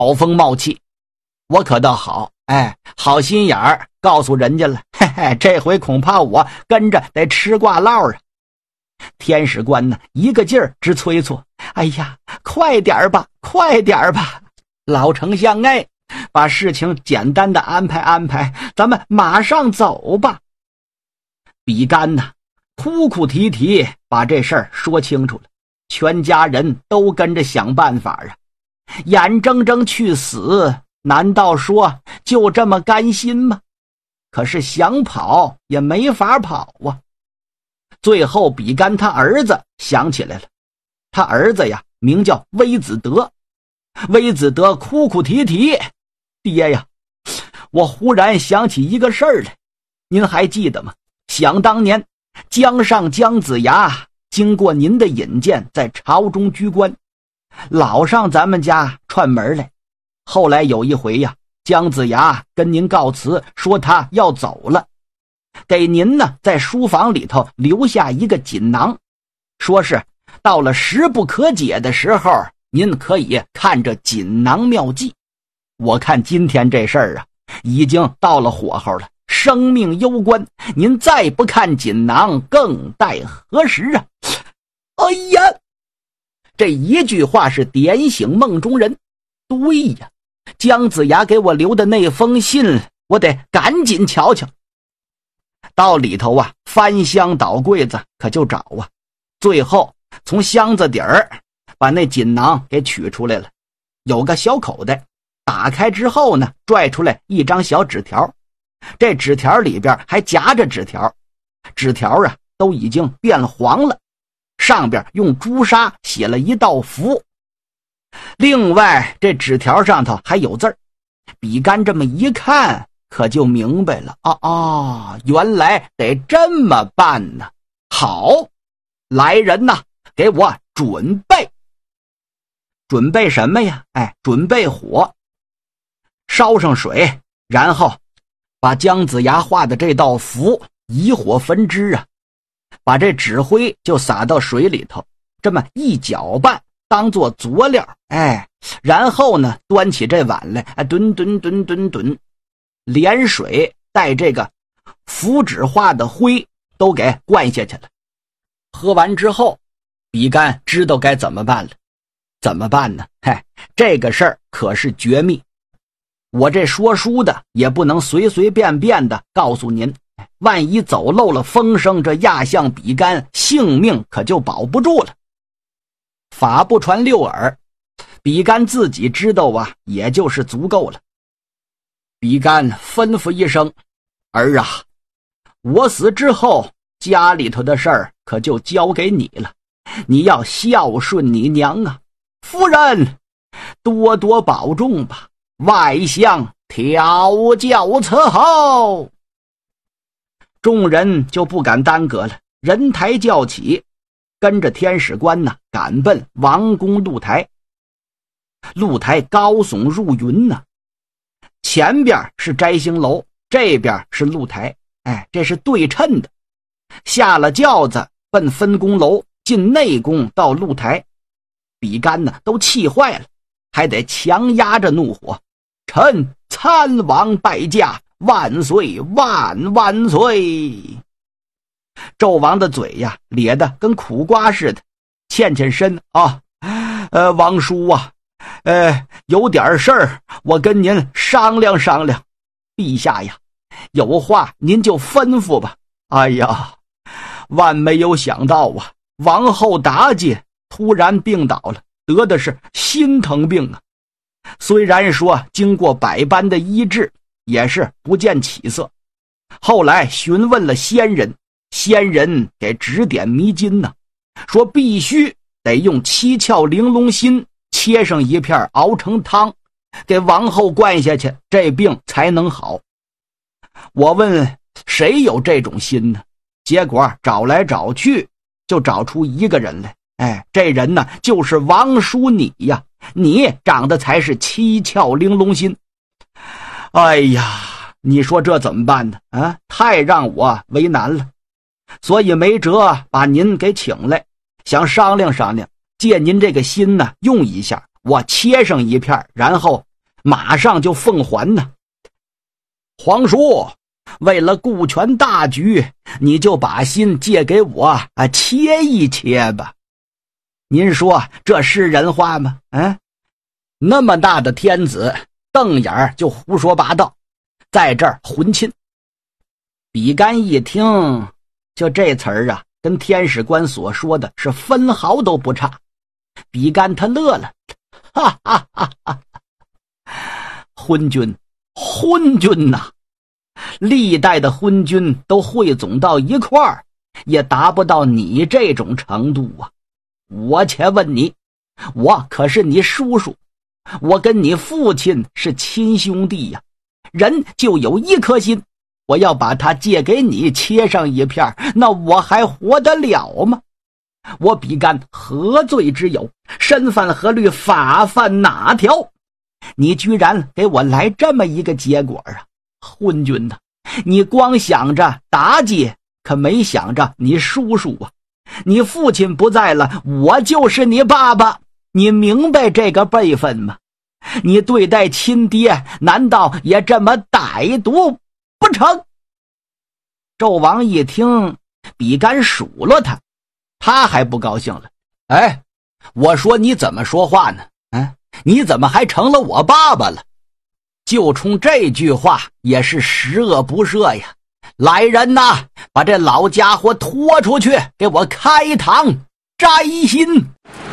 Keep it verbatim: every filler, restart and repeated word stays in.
冒风冒气。我可倒好，哎，好心眼儿告诉人家了，嘿嘿，这回恐怕我跟着得吃挂烙啊。天使官呢，一个劲儿直催促，哎呀，快点吧，快点吧，老丞相哎，把事情简单的安排安排，咱们马上走吧。比干呢，哭哭啼啼把这事儿说清楚了，全家人都跟着想办法啊，眼睁睁去死，难道说就这么甘心吗？可是想跑也没法跑啊。最后比干他儿子想起来了，他儿子呀名叫微子德。微子德哭哭啼啼，爹呀，我忽然想起一个事儿来，您还记得吗？想当年江上姜子牙经过您的引荐，在朝中居官，老上咱们家串门来。后来有一回呀，姜子牙跟您告辞，说他要走了，给您呢在书房里头留下一个锦囊，说是到了时不可解的时候，您可以看这锦囊妙计。我看今天这事儿啊，已经到了火候了，生命攸关，您再不看锦囊，更待何时啊？哎呀，这一句话是点醒梦中人。对呀，姜子牙给我留的那封信，我得赶紧瞧瞧。到里头啊，翻箱倒柜子，可就找啊。最后从箱子底儿把那锦囊给取出来了，有个小口袋，打开之后呢，拽出来一张小纸条。这纸条里边还夹着纸条，纸条啊都已经变黄了，上边用朱砂写了一道符。另外这纸条上头还有字儿，比干这么一看可就明白了啊啊，原来得这么办呢。好，来人呐，给我准备。准备什么呀？哎，准备火，烧上水，然后把姜子牙画的这道符以火焚之啊，把这纸灰就撒到水里头，这么一搅拌，当做佐料，哎，然后呢，端起这碗来，哎，吨吨吨吨吨，连水带这个符纸画的灰都给灌下去了。喝完之后，比干知道该怎么办了。怎么办呢？嗨，这个事儿可是绝密，我这说书的也不能随随便便的告诉您，万一走漏了风声，这亚相比干性命可就保不住了。法不传六耳，比干自己知道啊，也就是足够了。比干吩咐一声，儿啊，我死之后，家里头的事儿可就交给你了，你要孝顺你娘啊。夫人，多多保重吧，外相调教伺候。众人就不敢耽搁了，人抬轿起，跟着天使官呢赶奔王宫露台。露台高耸入云呢，前边是摘星楼，这边是露台，哎，这是对称的。下了轿子奔分宫楼，进内宫到露台。比干呢都气坏了，还得强压着怒火，臣参王拜驾，万岁万万岁。纣王的嘴呀咧得跟苦瓜似的，欠欠身啊，呃，王叔啊，呃，有点事儿，我跟您商量商量。陛下呀，有话您就吩咐吧。哎呀，万没有想到啊，王后妲己突然病倒了，得的是心疼病啊。虽然说经过百般的医治，也是不见起色。后来询问了仙人，仙人给指点迷津呢，说必须得用七窍玲珑心切上一片熬成汤，给王后灌下去，这病才能好。我问谁有这种心呢？结果找来找去，就找出一个人来。哎，这人呢就是王叔你呀，你长得才是七窍玲珑心。哎呀，你说这怎么办呢？啊，太让我为难了。所以没辙，把您给请来，想商量商量，借您这个心呢用一下，我切上一片，然后马上就奉还呢。皇叔，为了顾全大局，你就把心借给我啊，切一切吧。您说这是人话吗？嗯，那么大的天子，瞪眼就胡说八道，在这儿混亲。比干一听，就这词儿啊，跟天使官所说的是分毫都不差。比干他乐了，哈哈哈哈！昏君，昏君呐、啊！历代的昏君都汇总到一块儿，也达不到你这种程度啊！我且问你，我可是你叔叔，我跟你父亲是亲兄弟呀、啊，人就有一颗心，我要把它借给你切上一片，那我还活得了吗？我比干何罪之有？身犯何律？法犯哪条？你居然给我来这么一个结果啊！昏君呐、啊，你光想着妲己，可没想着你叔叔啊！你父亲不在了，我就是你爸爸，你明白这个辈分吗？你对待亲爹难道也这么歹毒不成？纣王一听，比干数落他，他还不高兴了。哎，我说你怎么说话呢？嗯，你怎么还成了我爸爸了？就冲这句话也是十恶不赦呀！来人呐，把这老家伙拖出去，给我开膛摘心！